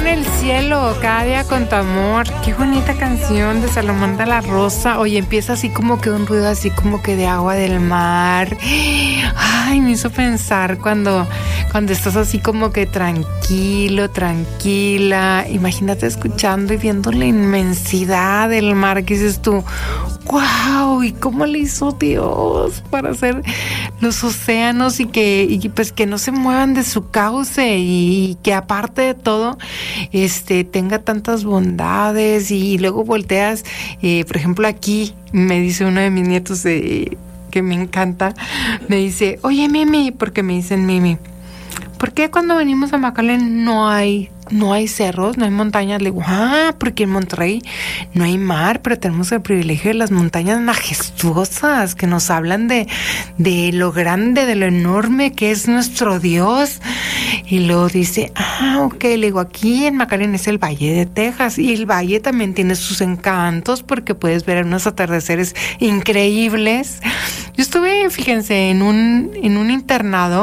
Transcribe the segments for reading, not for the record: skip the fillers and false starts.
el cielo, cada día con tu amor. Qué bonita canción de Salomón de la Rosa. Oye, empieza así como que un ruido así como que de agua del mar. Ay, me hizo pensar cuando estás así como que tranquilo, tranquila. Imagínate escuchando y viendo la inmensidad del mar, que dices tú, ¡wow! ¿Y cómo le hizo Dios para hacer los océanos y pues que no se muevan de su cauce y que aparte de todo tenga tantas bondades? Y luego volteas, por ejemplo, aquí me dice uno de mis nietos que me encanta, me dice, oye Mimi, porque me dicen Mimi, ¿por qué cuando venimos a McAllen no hay cerros, no hay montañas? Le digo, porque en Monterrey no hay mar, pero tenemos el privilegio de las montañas majestuosas que nos hablan de lo grande, de lo enorme que es nuestro Dios. Y luego dice, ok, le digo, aquí en McAllen es el Valle de Texas, y el valle también tiene sus encantos porque puedes ver unos atardeceres increíbles. Yo estuve, fíjense, en un internado,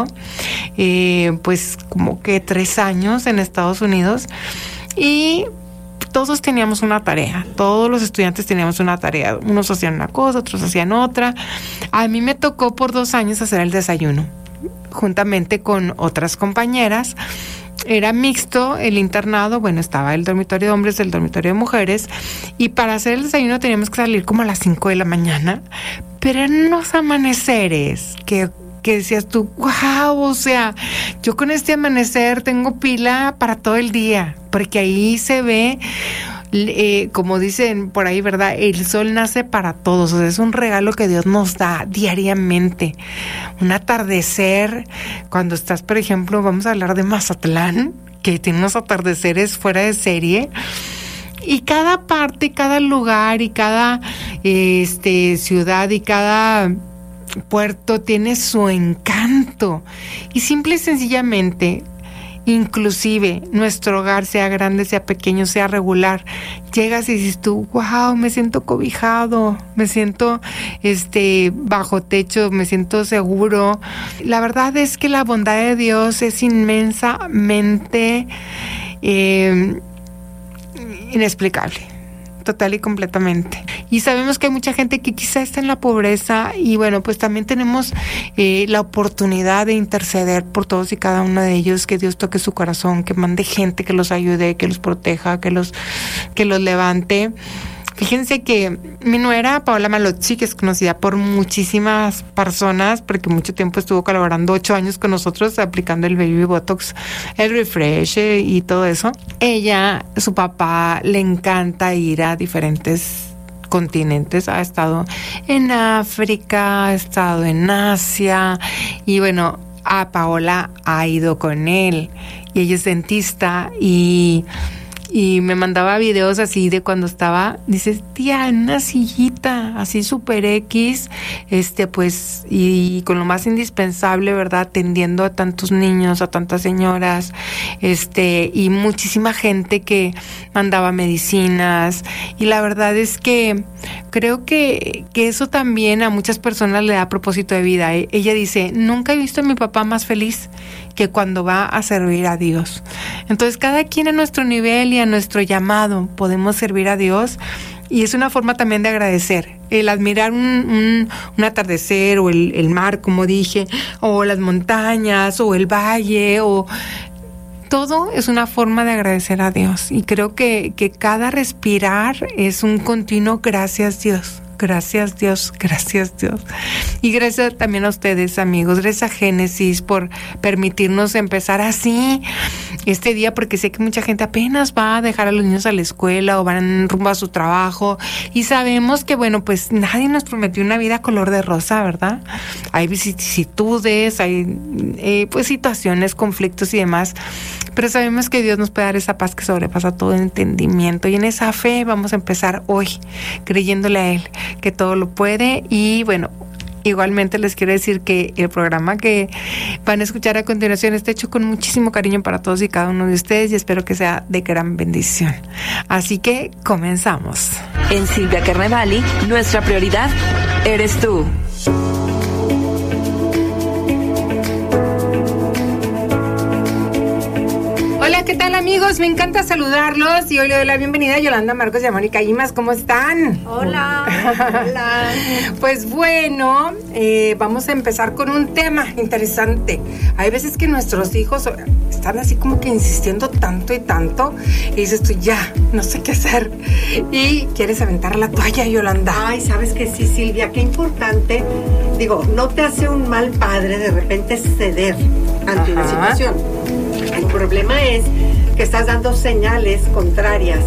pues como que 3 años en Estados Unidos, y todos teníamos una tarea, todos los estudiantes teníamos una tarea, unos hacían una cosa, otros hacían otra. A mí me tocó por 2 años hacer el desayuno, juntamente con otras compañeras. Era mixto el internado, bueno, estaba el dormitorio de hombres, el dormitorio de mujeres, y para hacer el desayuno teníamos que salir como a las 5 de la mañana, pero eran unos amaneceres que decías tú, wow, o sea, yo con este amanecer tengo pila para todo el día, porque ahí se ve, como dicen por ahí, ¿verdad? El sol nace para todos, o sea, es un regalo que Dios nos da diariamente. Un atardecer, cuando estás, por ejemplo, vamos a hablar de Mazatlán, que tiene unos atardeceres fuera de serie. Y cada parte, cada lugar y cada ciudad y cada puerto tiene su encanto. Y simple y sencillamente, inclusive nuestro hogar, sea grande, sea pequeño, sea regular, llegas y dices tú, wow, me siento cobijado, me siento bajo techo, me siento seguro. La verdad es que la bondad de Dios es inmensamente inexplicable, total y completamente. Y sabemos que hay mucha gente que quizá está en la pobreza, y bueno, pues también tenemos la oportunidad de interceder por todos y cada uno de ellos, que Dios toque su corazón, que mande gente que los ayude, que los proteja, que los levante. Fíjense que mi nuera, Paola Malozzi, que es conocida por muchísimas personas, porque mucho tiempo estuvo colaborando, 8 años con nosotros, aplicando el Baby Botox, el Refresh y todo eso. Ella, su papá, le encanta ir a diferentes continentes. Ha estado en África, ha estado en Asia, y bueno, a Paola ha ido con él, y ella es dentista, y me mandaba videos así de cuando estaba, dices, tía, en una sillita así super X, pues, y con lo más indispensable, ¿verdad? Atendiendo a tantos niños, a tantas señoras, y muchísima gente que mandaba medicinas. Y la verdad es que creo que eso también a muchas personas le da propósito de vida. Ella dice, nunca he visto a mi papá más feliz que cuando va a servir a Dios. Entonces, cada quien a nuestro nivel y a nuestro llamado podemos servir a Dios, y es una forma también de agradecer. El admirar un atardecer, o el mar, como dije, o las montañas, o el valle, o todo es una forma de agradecer a Dios. Y creo que cada respirar es un continuo gracias Dios. Gracias Dios, gracias Dios. Y gracias también a ustedes, amigos. Gracias a Génesis por permitirnos empezar así este día, porque sé que mucha gente apenas va a dejar a los niños a la escuela o van rumbo a su trabajo, y sabemos que, bueno, pues nadie nos prometió una vida color de rosa, ¿verdad? Hay vicisitudes, hay pues situaciones, conflictos y demás, pero sabemos que Dios nos puede dar esa paz que sobrepasa todo entendimiento, y en esa fe vamos a empezar hoy, creyéndole a Él que todo lo puede. Y bueno, igualmente les quiero decir que el programa que van a escuchar a continuación está hecho con muchísimo cariño para todos y cada uno de ustedes, y espero que sea de gran bendición. Así que comenzamos. En Silvia Carnevali, nuestra prioridad eres tú. Hola, ¿qué tal, amigos? Me encanta saludarlos y hoy le doy la bienvenida a Yolanda Marcos y a Mónica Imas. ¿Cómo están? Hola. Hola. Pues bueno, vamos a empezar con un tema interesante. Hay veces que nuestros hijos están así como que insistiendo tanto y tanto y dices tú, ya, no sé qué hacer. Y quieres aventar la toalla, Yolanda. Ay, ¿sabes qué? Sí, Silvia, qué importante. Digo, no te hace un mal padre de repente ceder ante una situación. El problema es que estás dando señales contrarias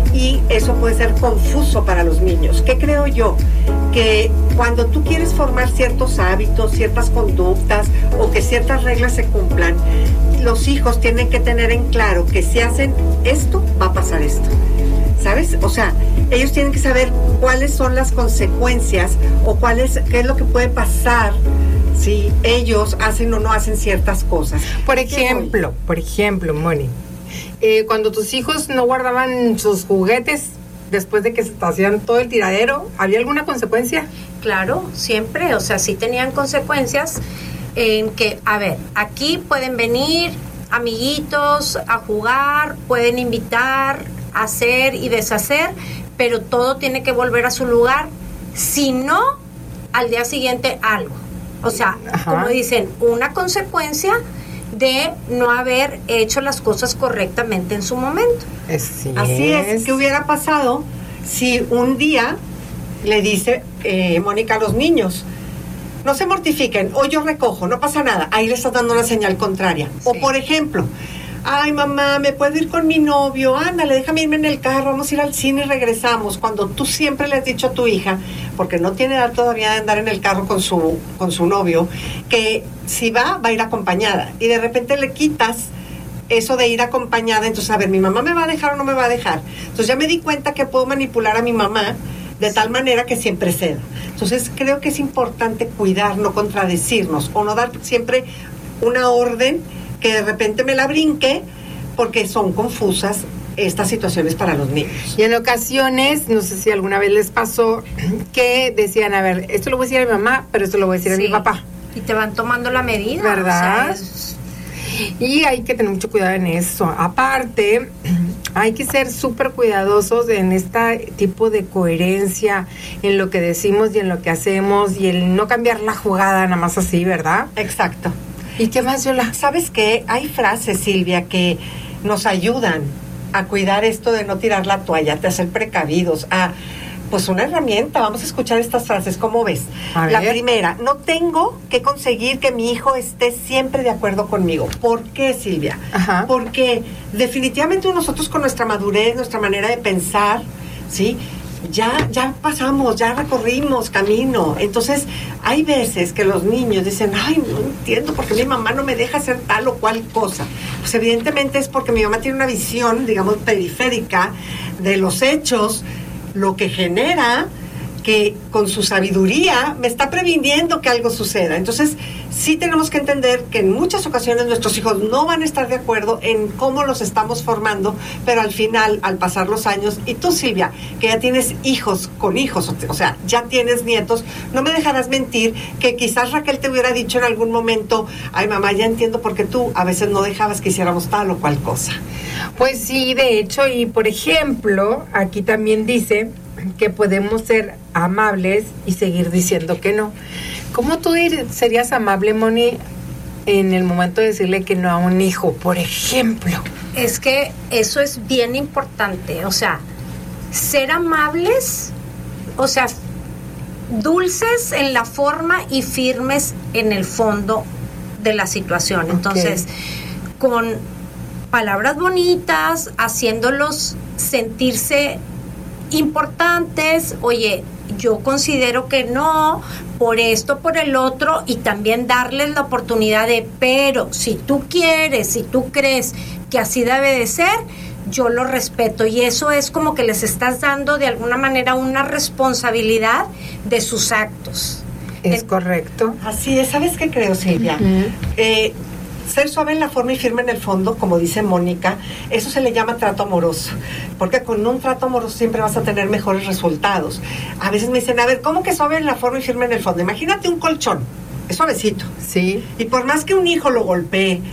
y eso puede ser confuso para los niños. ¿Qué creo yo? Que cuando tú quieres formar ciertos hábitos, ciertas conductas o que ciertas reglas se cumplan, los hijos tienen que tener en claro que si hacen esto, va a pasar esto. ¿Sabes? O sea, ellos tienen que saber cuáles son las consecuencias o qué es lo que puede pasar si ellos hacen o no hacen ciertas cosas. Por ejemplo, Moni, cuando tus hijos no guardaban sus juguetes después de que se hacían todo el tiradero, ¿había alguna consecuencia? Claro, siempre, o sea, sí tenían consecuencias en que, a ver, aquí pueden venir amiguitos a jugar, pueden invitar, hacer y deshacer, pero todo tiene que volver a su lugar, si no, al día siguiente algo. O sea, como dicen, una consecuencia de no haber hecho las cosas correctamente en su momento. Así es. ¿Qué hubiera pasado si un día le dice Mónica a los niños, no se mortifiquen, hoy yo recojo, no pasa nada? Ahí le estás dando una señal contraria. Sí. O por ejemplo, ay, mamá, ¿me puedo ir con mi novio? Ándale, déjame irme en el carro, vamos a ir al cine y regresamos. Cuando tú siempre le has dicho a tu hija, porque no tiene edad todavía de andar en el carro con su novio, que si va a ir acompañada. Y de repente le quitas eso de ir acompañada. Entonces, a ver, ¿mi mamá me va a dejar o no me va a dejar? Entonces ya me di cuenta que puedo manipular a mi mamá de tal manera que siempre ceda. Entonces creo que es importante cuidar, no contradecirnos, o no dar siempre una orden que de repente me la brinque, porque son confusas estas situaciones para los niños. Y en ocasiones, no sé si alguna vez les pasó, que decían, a ver, esto lo voy a decir a mi mamá, pero esto lo voy a decir a mi papá. Y te van tomando la medida. ¿Verdad? O sea, y hay que tener mucho cuidado en eso. Aparte, hay que ser súper cuidadosos en este tipo de coherencia en lo que decimos y en lo que hacemos, y el no cambiar la jugada nada más así, ¿verdad? Exacto. ¿Y qué más, Yola? ¿Sabes qué? Hay frases, Silvia, que nos ayudan a cuidar esto de no tirar la toalla, de ser precavidos, pues una herramienta. Vamos a escuchar estas frases, ¿cómo ves? La primera, no tengo que conseguir que mi hijo esté siempre de acuerdo conmigo. ¿Por qué, Silvia? Porque definitivamente nosotros con nuestra madurez, nuestra manera de pensar, ¿sí?, ya pasamos, ya recorrimos camino. Entonces hay veces que los niños dicen, ay, no entiendo por qué mi mamá no me deja hacer tal o cual cosa. Pues evidentemente es porque mi mamá tiene una visión, digamos, periférica de los hechos, lo que genera que con su sabiduría me está previniendo que algo suceda. Entonces sí tenemos que entender que en muchas ocasiones nuestros hijos no van a estar de acuerdo en cómo los estamos formando, pero al final, al pasar los años, y tú, Silvia, que ya tienes hijos con hijos, o sea, ya tienes nietos, no me dejarás mentir que quizás Raquel te hubiera dicho en algún momento, ay, mamá, ya entiendo por qué tú a veces no dejabas que hiciéramos tal o cual cosa. Pues sí, de hecho, y por ejemplo, aquí también dice que podemos ser amables y seguir diciendo que no. ¿Cómo tú serías amable, Moni, en el momento de decirle que no a un hijo, por ejemplo? Es que eso es bien importante, o sea, ser amables, o sea, dulces en la forma y firmes en el fondo de la situación. Entonces, con palabras bonitas, haciéndolos sentirse importantes, oye, yo considero que no, por esto, por el otro, y también darles la oportunidad de, pero si tú quieres, si tú crees que así debe de ser, yo lo respeto, y eso es como que les estás dando de alguna manera una responsabilidad de sus actos. Es correcto. Así es. ¿Sabes qué creo, Silvia? Ser suave en la forma y firme en el fondo, como dice Mónica, eso se le llama trato amoroso, porque con un trato amoroso siempre vas a tener mejores resultados. A veces me dicen, a ver, ¿cómo que suave en la forma y firme en el fondo? Imagínate un colchón, es suavecito. Sí. Y por más que un hijo lo golpee,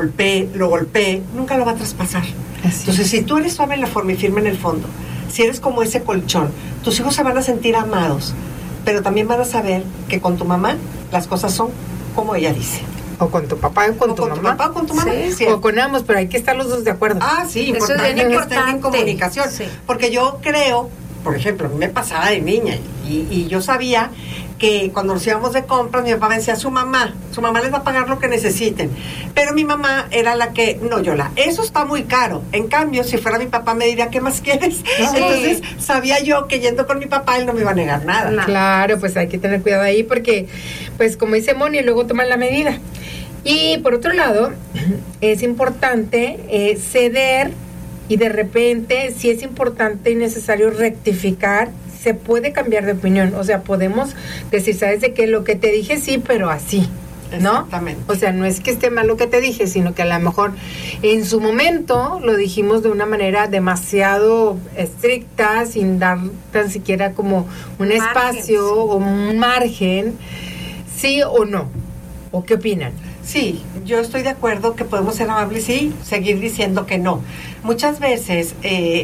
nunca lo va a traspasar. Así. Entonces, si tú eres suave en la forma y firme en el fondo, si eres como ese colchón, tus hijos se van a sentir amados, pero también van a saber que con tu mamá las cosas son como ella dice. O con tu papá o con tu mamá. Papá o con tu mamá. Sí. O con ambos, pero hay que estar los dos de acuerdo. Ah, sí, Eso es importante bien que estén en importante. comunicación. Sí. Porque yo creo, por ejemplo, a mí me pasaba de niña y yo sabía que cuando nos íbamos de compras, mi papá me decía, su mamá les va a pagar lo que necesiten. Pero mi mamá era la que, no, Yola, eso está muy caro. En cambio, si fuera mi papá, me diría, ¿qué más quieres? Sí. Entonces, sabía yo que yendo con mi papá, él no me iba a negar nada. No. Claro, pues hay que tener cuidado ahí porque, pues como dice Moni, luego toman la medida. Y por otro lado, es importante ceder y de repente, si es importante y necesario rectificar, se puede cambiar de opinión. O sea, podemos decir, ¿sabes de qué? Lo que te dije sí, pero así, ¿no? Exactamente. O sea, no es que esté mal lo que te dije, sino que a lo mejor en su momento lo dijimos de una manera demasiado estricta, sin dar tan siquiera como un Margen, espacio sí. o un margen, sí o no. ¿O qué opinan? Sí, yo estoy de acuerdo que podemos ser amables y seguir diciendo que no. Muchas veces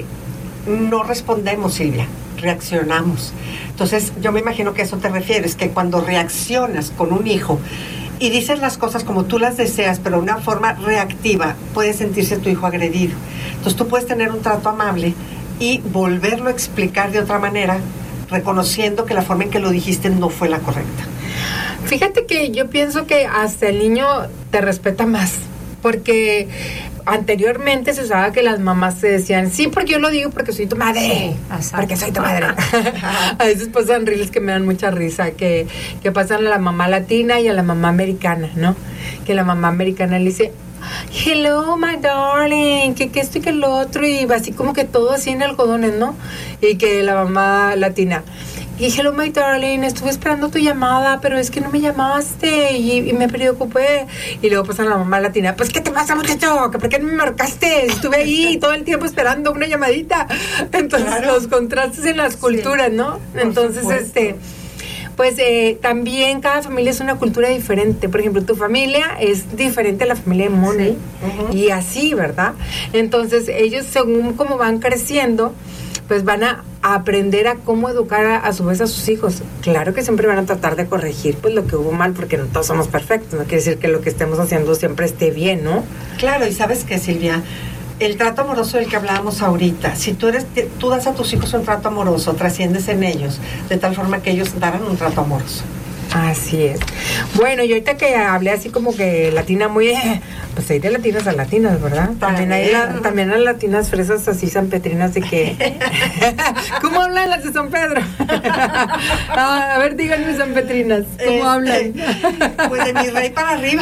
no respondemos, Silvia, reaccionamos. Entonces, yo me imagino que a eso te refieres, que cuando reaccionas con un hijo y dices las cosas como tú las deseas, pero de una forma reactiva, puede sentirse tu hijo agredido. Entonces, tú puedes tener un trato amable y volverlo a explicar de otra manera, reconociendo que la forma en que lo dijiste no fue la correcta. Fíjate que yo pienso que hasta el niño te respeta más, porque anteriormente se usaba que las mamás se decían, sí, porque yo lo digo porque soy tu madre, exacto. porque soy tu madre. A veces pasan reels que me dan mucha risa, que pasan a la mamá latina y a la mamá americana, ¿no? Que la mamá americana le dice, hello, my darling, que esto y que lo otro, y así como que todo así en algodones, ¿no? Y que la mamá latina, y hello, my darling, estuve esperando tu llamada, pero es que no me llamaste y me preocupé. Y luego pasa la mamá latina, pues, ¿qué te pasa, muchacho? ¿Por qué no me marcaste? Estuve ahí todo el tiempo esperando una llamadita. Entonces, claro, los contrastes en las culturas, ¿no? Entonces, pues también cada familia es una cultura diferente. Por ejemplo, tu familia es diferente a la familia de Moni, y así, ¿verdad? Entonces, ellos, según cómo van creciendo, pues van a aprender a cómo educar a su vez a sus hijos. Claro que siempre van a tratar de corregir pues lo que hubo mal, porque no todos somos perfectos, no quiere decir que lo que estemos haciendo siempre esté bien, ¿no? Claro, y ¿sabes qué, Silvia? El trato amoroso del que hablábamos ahorita, si tú das a tus hijos un trato amoroso, trasciendes en ellos, de tal forma que ellos darán un trato amoroso. Así es. Bueno, y ahorita que hablé así como que latina muy... pues hay de latinas a latinas, ¿verdad? También hay también las latinas fresas así sanpetrinas de que... ¿Cómo hablan las de San Pedro? A ver, díganme sanpetrinas, ¿cómo hablan? Pues de mi rey para arriba.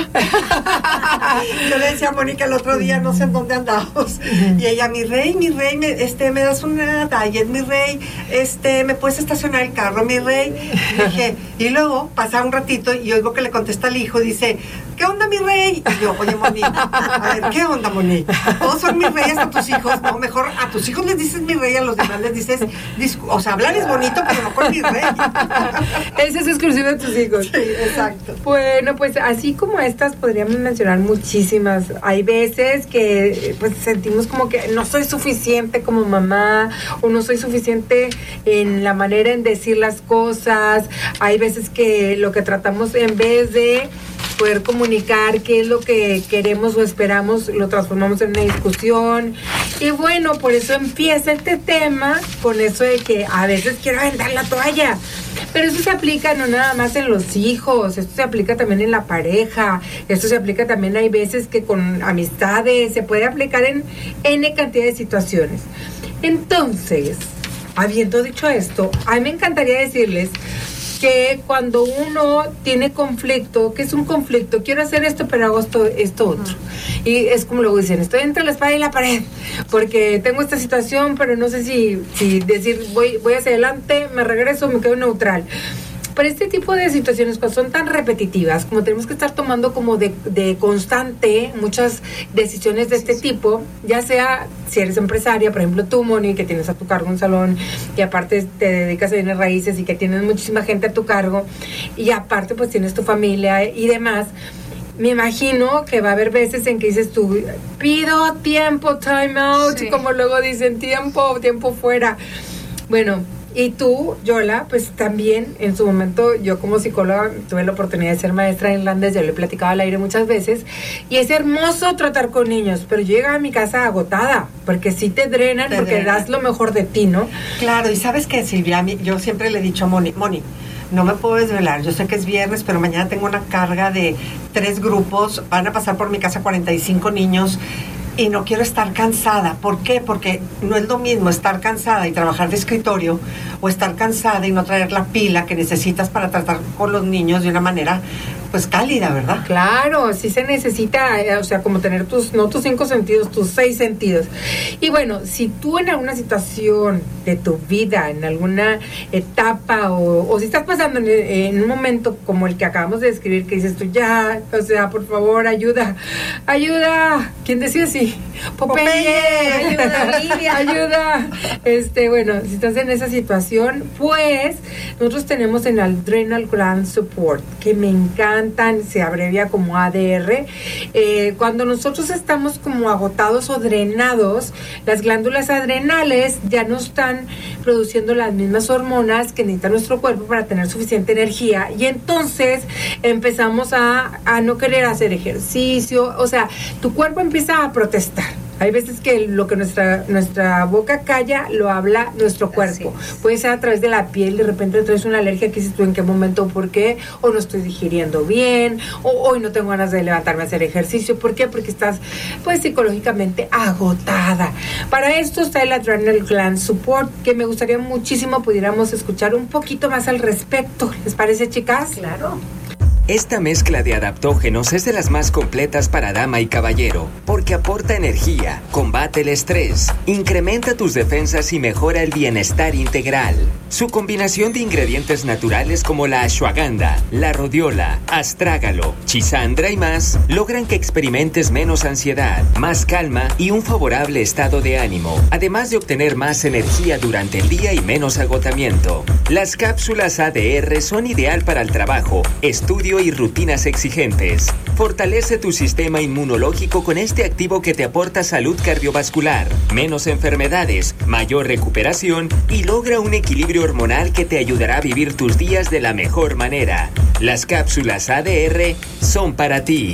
Yo le decía a Mónica el otro día, no sé en dónde andamos, y ella, mi rey, me das una diet, mi rey, me puedes estacionar el carro, mi rey. Y dije, y luego pasa un ratito y oigo que le contesta al hijo, dice, ¿qué onda, mi rey? Y yo, oye, Moni, a ver, ¿qué onda, Moni? Todos son mis reyes a tus hijos, no, mejor a tus hijos les dices mi rey, a los demás les dices, o sea, hablarles bonito, pero no con mi rey. Ese es exclusivo de tus hijos. Sí, exacto. Bueno, pues así como estas podríamos mencionar muchísimas. Hay veces que pues sentimos como que no soy suficiente como mamá, o no soy suficiente en la manera en decir las cosas. Hay veces que lo que tratamos, en vez de poder comunicar qué es lo que queremos o esperamos, lo transformamos en una discusión. Y bueno, por eso empieza este tema con eso de que a veces quiero aventar la toalla. Pero eso se aplica no nada más en los hijos, esto se aplica también en la pareja, esto se aplica también, hay veces que con amistades, se puede aplicar en N cantidad de situaciones. Entonces, habiendo dicho esto, a mí me encantaría decirles que cuando uno tiene conflicto, ¿qué es un conflicto? Quiero hacer esto, pero hago esto otro. Y es como luego dicen, estoy entre la espada y la pared, porque tengo esta situación, pero no sé si decir voy hacia adelante, me regreso, me quedo neutral. Pero este tipo de situaciones, cuando son tan repetitivas, como tenemos que estar tomando como de constante muchas decisiones de este tipo, ya sea si eres empresaria, por ejemplo tú, Moni, que tienes a tu cargo un salón y aparte te dedicas a bienes raíces y que tienes muchísima gente a tu cargo y aparte pues tienes tu familia y demás, me imagino que va a haber veces en que dices tú, pido tiempo, time out, sí. Como luego dicen, tiempo fuera. Bueno, y tú, Yola, pues también en su momento, yo como psicóloga tuve la oportunidad de ser maestra en irlandés, ya lo he platicado al aire muchas veces, y es hermoso tratar con niños, pero yo llegaba a mi casa agotada, porque sí te drenan, porque das lo mejor de ti, ¿no? Claro, y ¿sabes qué, Silvia? Yo siempre le he dicho a Moni, no me puedo desvelar, yo sé que es viernes, pero mañana tengo una carga de 3 grupos, van a pasar por mi casa 45 niños, y no quiero estar cansada. ¿Por qué? Porque no es lo mismo estar cansada y trabajar de escritorio o estar cansada y no traer la pila que necesitas para tratar con los niños de una manera pues cálida, ¿verdad? Claro, sí se necesita, o sea, como tener no tus 5 sentidos, tus 6 sentidos. Y bueno, si tú en alguna situación de tu vida, en alguna etapa o si estás pasando en un momento como el que acabamos de describir, que dices tú, ya, o sea, por favor, ayuda, ¿quién decía así? Popeye, ayuda, Lidia, ayuda. Bueno, si estás en esa situación, pues nosotros tenemos el Adrenal Gland Support, que me encantan, se abrevia como ADR. Cuando nosotros estamos como agotados o drenados, las glándulas adrenales ya no están produciendo las mismas hormonas que necesita nuestro cuerpo para tener suficiente energía, y entonces empezamos a no querer hacer ejercicio, o sea, tu cuerpo empieza a protestar. Hay veces que lo que nuestra boca calla, lo habla nuestro cuerpo. Puede ser a través de la piel, de repente traes una alergia que dices tú en qué momento, por qué, o no estoy digiriendo bien, o hoy no tengo ganas de levantarme a hacer ejercicio. ¿Por qué? Porque estás pues psicológicamente agotada. Para esto está el Adrenal Gland Support, que me gustaría muchísimo pudiéramos escuchar un poquito más al respecto. ¿Les parece, chicas? Claro. Esta mezcla de adaptógenos es de las más completas para dama y caballero, porque aporta energía, combate el estrés, incrementa tus defensas y mejora el bienestar integral. Su combinación de ingredientes naturales como la ashwagandha, la rodiola, astrágalo, chisandra y más, logran que experimentes menos ansiedad, más calma y un favorable estado de ánimo, además de obtener más energía durante el día y menos agotamiento. Las cápsulas ADR son ideal para el trabajo, estudio y rutinas exigentes. Fortalece tu sistema inmunológico con este activo que te aporta salud cardiovascular, menos enfermedades, mayor recuperación y logra un equilibrio hormonal que te ayudará a vivir tus días de la mejor manera. Las cápsulas ADR son para ti.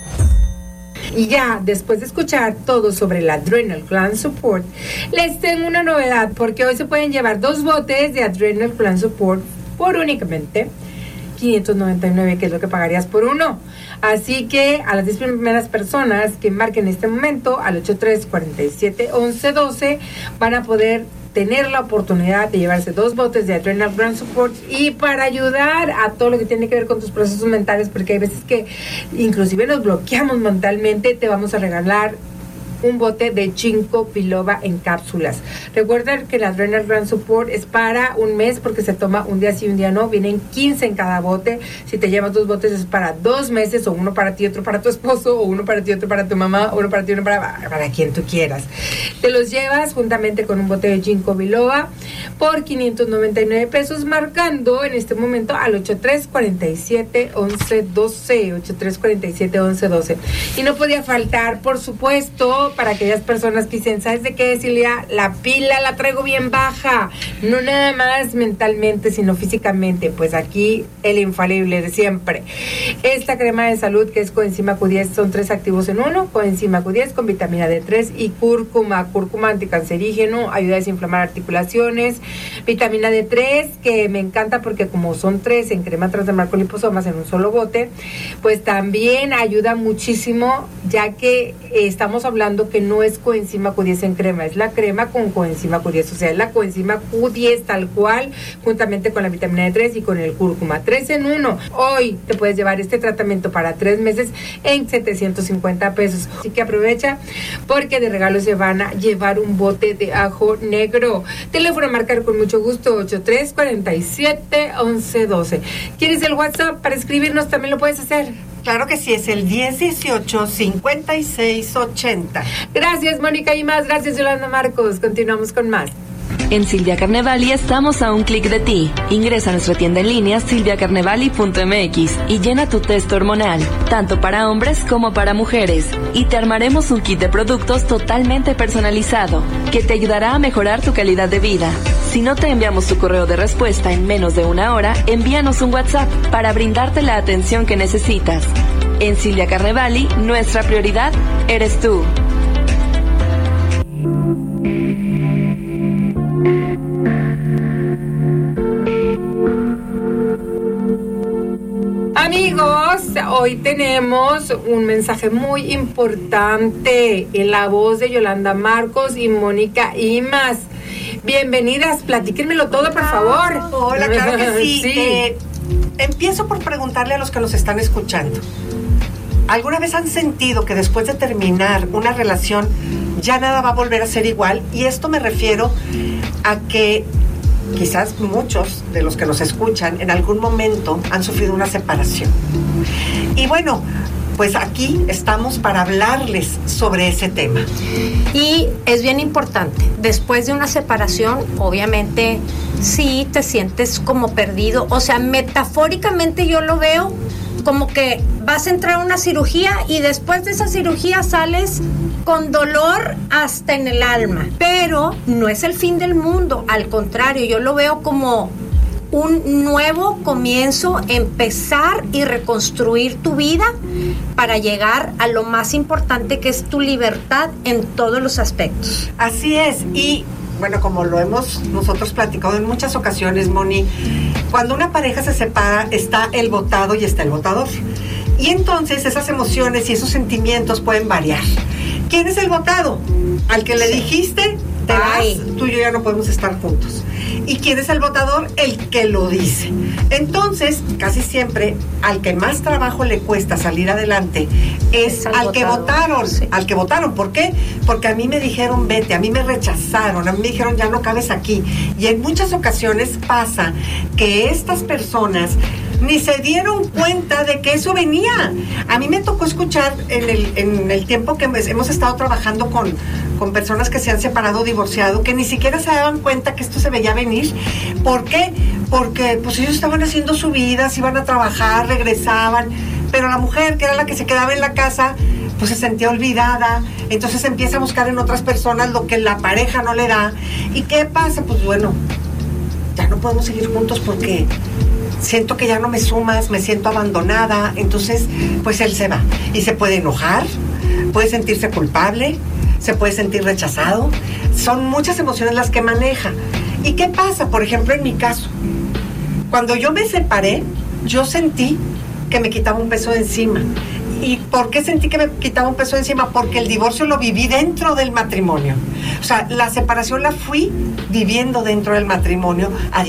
Y ya, después de escuchar todo sobre el Adrenal Gland Support, les tengo una novedad, porque hoy se pueden llevar 2 botes de Adrenal Gland Support por únicamente $599, que es lo que pagarías por uno. Así que a las 10 primeras personas que marquen en este momento al 83471112 van a poder tener la oportunidad de llevarse 2 botes de Adrenal Gland Support, y para ayudar a todo lo que tiene que ver con tus procesos mentales, porque hay veces que inclusive nos bloqueamos mentalmente, te vamos a regalar un bote de ginkgo biloba en cápsulas. Recuerda que el Adrenal Gland Support es para un mes, porque se toma un día sí, un día no. Vienen 15 en cada bote. Si te llevas 2 botes es para 2 meses, o uno para ti, otro para tu esposo, o uno para ti, otro para tu mamá, o uno para ti, uno para quien tú quieras. Te los llevas juntamente con un bote de ginkgo biloba por $599, marcando en este momento al 83471112, 83471112. Y no podía faltar, por supuesto, para aquellas personas que dicen, ¿sabes de qué, Silvia? La pila la traigo bien baja, no nada más mentalmente, sino físicamente. Pues aquí el infalible de siempre. Esta crema de salud, que es coenzima Q10, son 3 activos en uno: coenzima Q10 con vitamina D3 y cúrcuma anticancerígeno, ayuda a desinflamar articulaciones. Vitamina D3, que me encanta porque como son 3 en crema transdermal con liposomas en un solo bote, pues también ayuda muchísimo, ya que estamos hablando que no es coenzima Q10 en crema, es la crema con coenzima Q10, o sea, es la coenzima Q10 tal cual, juntamente con la vitamina D3 y con el cúrcuma, 3 en 1. Hoy te puedes llevar este tratamiento para 3 meses en $750. Así que aprovecha, porque de regalo se van a llevar un bote de ajo negro. Teléfono a marcar con mucho gusto, 83471112. ¿Quieres el WhatsApp para escribirnos? También lo puedes hacer. Claro que sí, es el 1018-5680. Gracias, Mónica Imaz. Gracias, Yolanda Marcos. Continuamos con más. En Silvia Carnevali estamos a un clic de ti. Ingresa a nuestra tienda en línea silviacarnevali.mx y llena tu test hormonal, tanto para hombres como para mujeres. Y te armaremos un kit de productos totalmente personalizado, que te ayudará a mejorar tu calidad de vida. Si no te enviamos tu correo de respuesta en menos de 1 hora, envíanos un WhatsApp para brindarte la atención que necesitas. En Silvia Carnevali, nuestra prioridad eres tú. Amigos, hoy tenemos un mensaje muy importante en la voz de Yolanda Marcos y Mónica Imaz. Bienvenidas, platíquenmelo todo, por favor. Hola, claro que sí. Sí. Empiezo por preguntarle a los que nos están escuchando. ¿Alguna vez han sentido que después de terminar una relación ya nada va a volver a ser igual? Y esto me refiero a que quizás muchos de los que nos escuchan en algún momento han sufrido una separación. Y bueno, pues aquí estamos para hablarles sobre ese tema. Y es bien importante, después de una separación, obviamente, sí te sientes como perdido. O sea, metafóricamente yo lo veo como que vas a entrar a una cirugía y después de esa cirugía sales con dolor hasta en el alma. Pero no es el fin del mundo, al contrario, yo lo veo como un nuevo comienzo, empezar y reconstruir tu vida para llegar a lo más importante, que es tu libertad en todos los aspectos. Así es, y bueno, como lo hemos nosotros platicado en muchas ocasiones, Moni, cuando una pareja se separa, está el votado y está el votador. Y entonces esas emociones y esos sentimientos pueden variar. ¿Quién es el votado? Al que le dijiste, te vas, tú y yo ya no podemos estar juntos. ¿Y quién es el votador? El que lo dice. Entonces, casi siempre, al que más trabajo le cuesta salir adelante es al que votaron. Sí. Al que votaron. ¿Por qué? Porque a mí me dijeron vete, a mí me rechazaron, a mí me dijeron ya no cabes aquí. Y en muchas ocasiones pasa que estas personas ni se dieron cuenta de que eso venía. A mí me tocó escuchar en el tiempo que hemos estado trabajando con personas que se han separado, divorciado, que ni siquiera se daban cuenta que esto se veía venir. ¿Por qué? Porque pues ellos estaban haciendo su vida, se iban a trabajar, regresaban, pero la mujer, que era la que se quedaba en la casa, pues se sentía olvidada, entonces empieza a buscar en otras personas lo que la pareja no le da. ¿Y qué pasa? Pues bueno, ya no podemos seguir juntos porque siento que ya no me sumas, me siento abandonada. Entonces pues él se va y se puede enojar, puede sentirse culpable, se puede sentir rechazado. Son muchas emociones las que maneja. ¿Y qué pasa? Por ejemplo, en mi caso, cuando yo me separé, yo sentí que me quitaba un peso de encima. ¿Y por qué sentí que me quitaba un peso de encima? Porque el divorcio lo viví dentro del matrimonio. O sea, la separación la fui viviendo dentro del matrimonio.